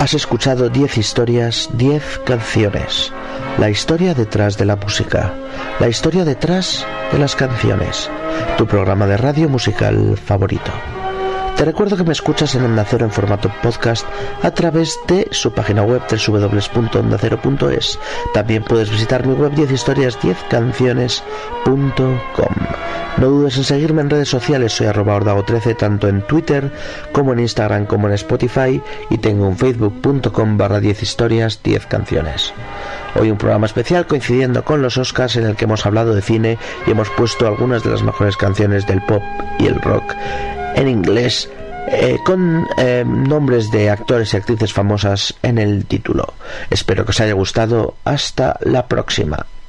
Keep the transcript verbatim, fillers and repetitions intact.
Has escuchado diez historias, diez canciones. La historia detrás de la música. La historia detrás de las canciones. Tu programa de radio musical favorito. Te recuerdo que me escuchas en Onda Cero en formato podcast a través de su página web doble u doble u doble u punto onda cero punto es. También puedes visitar mi web diez historias diez canciones punto com. No dudes en seguirme en redes sociales, soy arroba ordago trece, tanto en Twitter como en Instagram como en Spotify, y tengo un facebook punto com barra diez historias diez canciones. Hoy un programa especial coincidiendo con los Oscars, en el que hemos hablado de cine y hemos puesto algunas de las mejores canciones del pop y el rock en inglés, eh, con eh, nombres de actores y actrices famosas en el título. Espero que os haya gustado. Hasta la próxima.